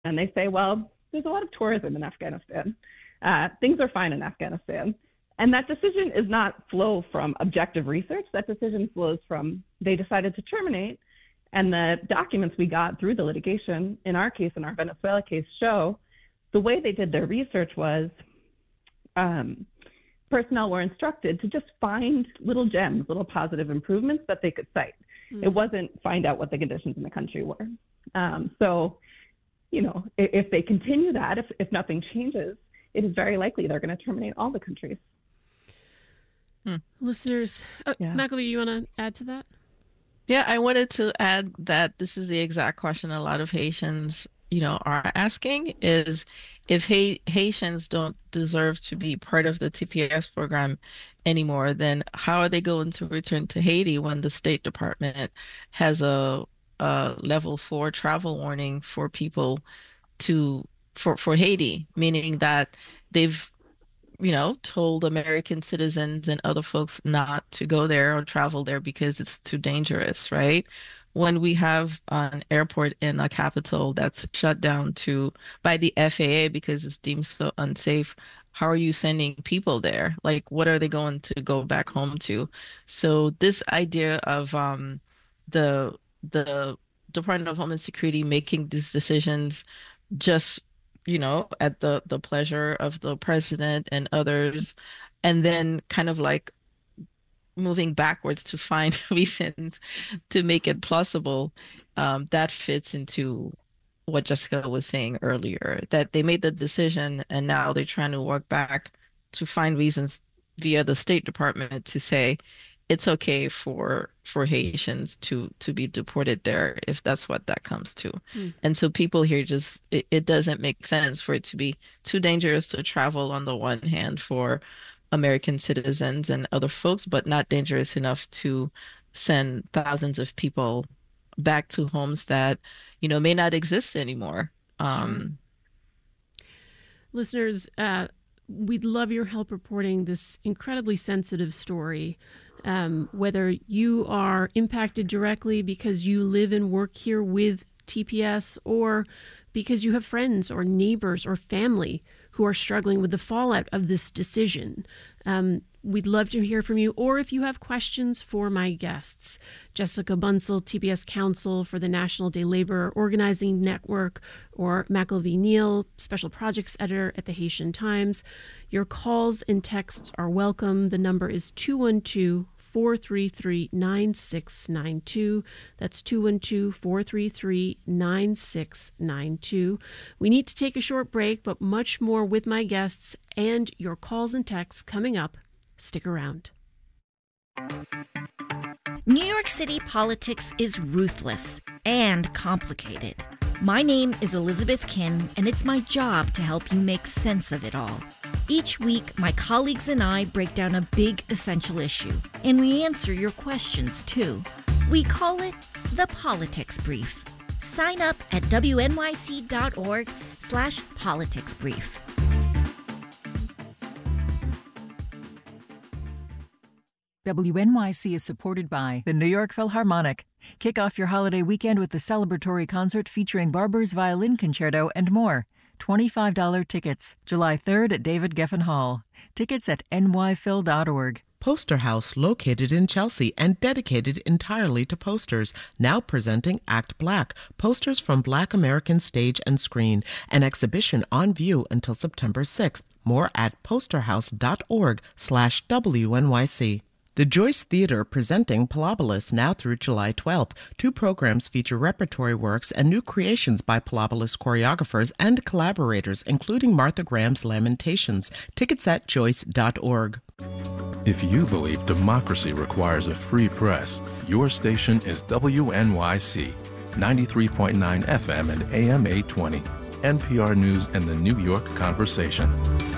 And they say, well, there's a lot of tourism in Afghanistan. Things are fine in Afghanistan. And that decision is not flow from objective research. That decision flows from they decided to terminate. And the documents we got through the litigation, in our case, in our Venezuela case, show the way they did their research was personnel were instructed to just find little gems, little positive improvements that they could cite. It wasn't find out what the conditions in the country were. So, you know, if they continue that, if nothing changes, it is very likely they're going to terminate all the countries. Listeners, McAlvey, you want to add to that? Yeah, I wanted to add that this is the exact question a lot of Haitians, are asking is if Haitians don't deserve to be part of the TPS program anymore, then how are they going to return to Haiti when the State Department has a level 4 travel warning for people for Haiti, meaning that they've told American citizens and other folks not to go there or travel there because it's too dangerous, right? When we have an airport in a capital that's shut down by the FAA because it's deemed so unsafe, how are you sending people there? Like, what are they going to go back home to? So this idea of the Department of Homeland Security making these decisions just at the pleasure of the president and others, and then kind of like moving backwards to find reasons to make it plausible, that fits into what Jessica was saying earlier, that they made the decision and now they're trying to work back to find reasons via the State Department to say it's okay for Haitians to be deported there if that's what that comes to. And so people here just, it doesn't make sense for it to be too dangerous to travel on the one hand for American citizens and other folks, but not dangerous enough to send thousands of people back to homes that, may not exist anymore. Listeners, we'd love your help reporting this incredibly sensitive story. Whether you are impacted directly because you live and work here with TPS, or because you have friends or neighbors or family who are struggling with the fallout of this decision. We'd love to hear from you, or if you have questions for my guests, Jessica Bunsell, TPS Counsel for the National Day Labor Organizing Network, or McAlvey Neal, Special Projects Editor at the Haitian Times. Your calls and texts are welcome. The number is 212-433-9692. That's 212-433-9692. We need to take a short break, but much more with my guests and your calls and texts coming up. Stick around. New York City politics is ruthless and complicated. My name is Elizabeth Kim, and it's my job to help you make sense of it all. Each week, my colleagues and I break down a big essential issue, and we answer your questions, too. We call it the Politics Brief. Sign up at wnyc.org/politicsbrief. WNYC is supported by the New York Philharmonic. Kick off your holiday weekend with the celebratory concert featuring Barber's Violin Concerto and more. $25 tickets, July 3rd at David Geffen Hall. Tickets at nyphil.org. Poster House, located in Chelsea and dedicated entirely to posters, now presenting Act Black, posters from Black American stage and screen, an exhibition on view until September 6th. More at posterhouse.org/WNYC. The Joyce Theater presenting Pilobolus now through July 12th. 2 programs feature repertory works and new creations by Pilobolus choreographers and collaborators, including Martha Graham's Lamentations. Tickets at joyce.org. If you believe democracy requires a free press, your station is WNYC, 93.9 FM and AM 820, NPR News and the New York Conversation.